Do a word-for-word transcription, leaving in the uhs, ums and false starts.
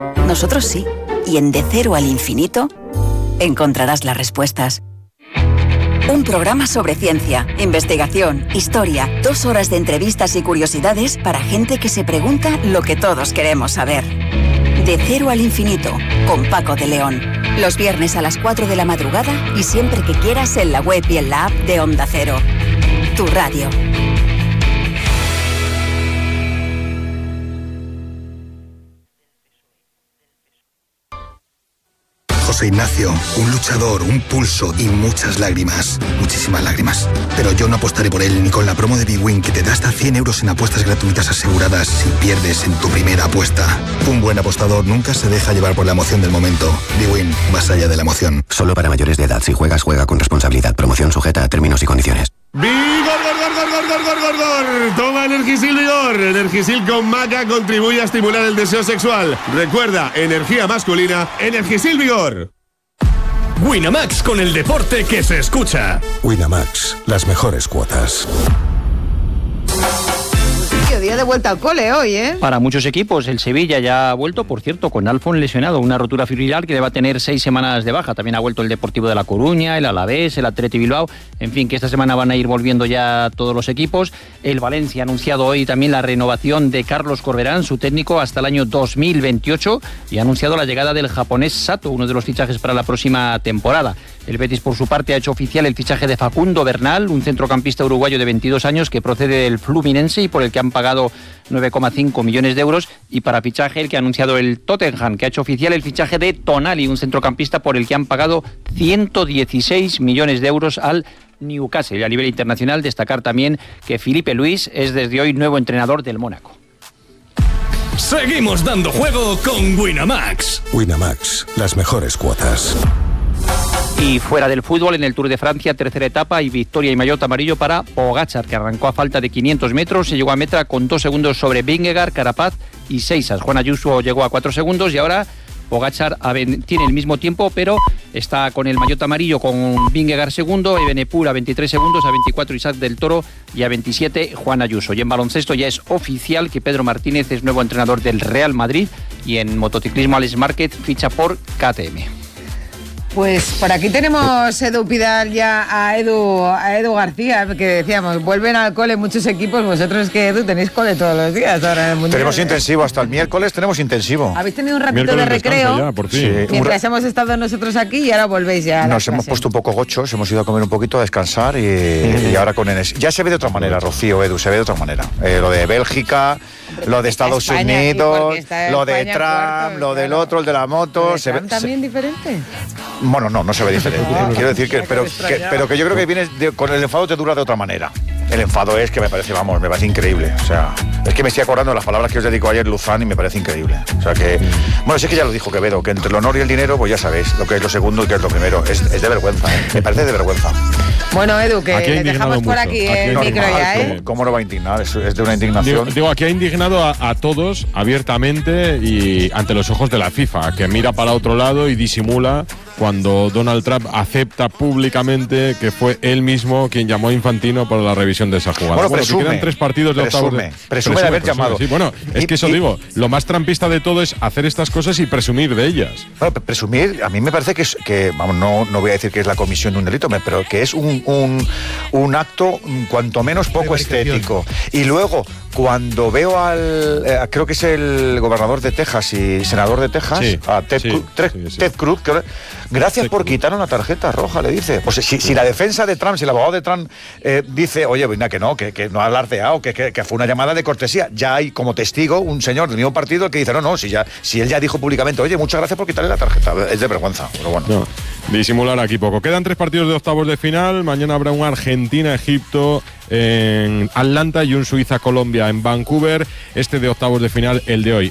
Nosotros sí. Y en De Cero al Infinito encontrarás las respuestas. Un programa sobre ciencia, investigación, historia, dos horas de entrevistas y curiosidades para gente que se pregunta lo que todos queremos saber. De Cero al Infinito, con Paco de León. Los viernes a las cuatro de la madrugada y siempre que quieras en la web y en la app de Onda Cero. Tu radio. José Ignacio, un luchador, un pulso y muchas lágrimas, muchísimas lágrimas. Pero yo no apostaré por él ni con la promo de Big Win, que te da hasta cien euros en apuestas gratuitas aseguradas si pierdes en tu primera apuesta. Un buen apostador nunca se deja llevar por la emoción del momento. Big Win, más allá de la emoción. Solo para mayores de edad. Si juegas, juega con responsabilidad. Promoción sujeta a términos y condiciones. ¡Vigor, gor, gor, gor, gor, gor, gor, gor! Toma Energisil Vigor. Energisil con maca contribuye a estimular el deseo sexual. Recuerda, energía masculina, Energisil Vigor. Winamax, con el deporte que se escucha. Winamax, las mejores cuotas. Día de vuelta al cole hoy, ¿eh? Para muchos equipos, el Sevilla ya ha vuelto, por cierto, con Alfon lesionado, una rotura fibrilar que le va a tener seis semanas de baja. También ha vuelto el Deportivo de La Coruña, el Alavés, el Athletic Bilbao. En fin, que esta semana van a ir volviendo ya todos los equipos. El Valencia ha anunciado hoy también la renovación de Carlos Corberán, su técnico, hasta el año dos mil veintiocho, y ha anunciado la llegada del japonés Sato, uno de los fichajes para la próxima temporada. El Betis, por su parte, ha hecho oficial el fichaje de Facundo Bernal, un centrocampista uruguayo de veintidós años que procede del Fluminense y por el que han pagado nueve coma cinco millones de euros. Y para fichaje, el que ha anunciado el Tottenham, que ha hecho oficial el fichaje de Tonali, un centrocampista por el que han pagado ciento dieciséis millones de euros al Newcastle. Y a nivel internacional, destacar también que Filipe Luis es desde hoy nuevo entrenador del Mónaco. Seguimos dando juego con Winamax. Winamax, las mejores cuotas. Y fuera del fútbol, en el Tour de Francia, tercera etapa y victoria y maillot amarillo para Pogačar, que arrancó a falta de quinientos metros y llegó a meta con dos segundos sobre Vingegaard, Carapaz y Seixas. Juan Ayuso llegó a cuatro segundos y ahora Pogačar tiene el mismo tiempo, pero está con el maillot amarillo con Vingegaard segundo, Evenepoel a veintitrés segundos, a veinticuatro Isaac del Toro y a veintisiete Juan Ayuso. Y en baloncesto ya es oficial que Pedro Martínez es nuevo entrenador del Real Madrid, y en motociclismo Alex Márquez ficha por K T M. Pues por aquí tenemos Edu Pidal ya a Edu, a Edu García, que decíamos, vuelven al cole muchos equipos. Vosotros, que Edu, tenéis cole todos los días ahora en el Mundial. Tenemos intensivo, hasta el miércoles tenemos intensivo. Habéis tenido un ratito de recreo ya, por fin. Sí, mientras hemos estado nosotros aquí, y ahora volvéis ya a Nos hemos puesto un poco gochos, hemos ido a comer un poquito, a descansar y, y ahora con Enes. Ya se ve de otra manera, Rocío, Edu, se ve de otra manera. Eh, lo de Bélgica, lo de Estados España, Unidos, lo de España Trump, cuarto, lo del claro. otro, el de la moto. Se ve, ¿también se... diferente? Bueno, no, no se ve diferente. Quiero decir que pero, que, pero que yo creo que vienes de, con el enfado te dura de otra manera. El enfado es que me parece, vamos, me parece increíble. O sea, es que me estoy acordando de las palabras que os dedicó ayer Luzán y me parece increíble. O sea que, bueno, sí que ya lo dijo Quevedo, que entre el honor y el dinero, pues ya sabéis lo que es lo segundo y que es lo primero. Es, es de vergüenza, ¿eh? Me parece de vergüenza. Bueno, Edu, que le dejamos por mucho. aquí el aquí micro ya, ¿eh? ¿Cómo, ¿Cómo no va a indignar? Es, es de una indignación. Digo, digo aquí ha indignado a, a todos abiertamente y ante los ojos de la FIFA, que mira para otro lado y disimula cuando Donald Trump acepta públicamente que fue él mismo quien llamó a Infantino para la revisión de esa jugada. Bueno, bueno presume, que quedan tres partidos de octavos presume, de... presume, presume de haber presume, llamado. Sí, bueno, es y, que eso y, digo, lo más trampista de todo es hacer estas cosas y presumir de ellas. Bueno, presumir, a mí me parece que es, que vamos, no, no voy a decir que es la comisión de un delito, pero que es un, un, un acto cuanto menos poco estético. Y luego, cuando veo al, eh, creo que es el gobernador de Texas y senador de Texas, sí, a Ted, sí, Cruz, Ted, sí, sí. Ted Cruz, que, gracias Ted por Cruz. quitar una tarjeta roja, le dice. Pues si, si la defensa de Trump, si el abogado de Trump eh, dice, oye, venga, que no, que, que no ha alardeado, que, que, que fue una llamada de cortesía, ya hay como testigo un señor del mismo partido que dice, no, no, si, ya, si él ya dijo públicamente, oye, muchas gracias por quitarle la tarjeta. Es de vergüenza, pero bueno. No, disimular aquí poco. Quedan tres partidos de octavos de final. Mañana habrá un Argentina-Egipto en Atlanta y un Suiza-Colombia en Vancouver. Este de octavos de final, el de hoy.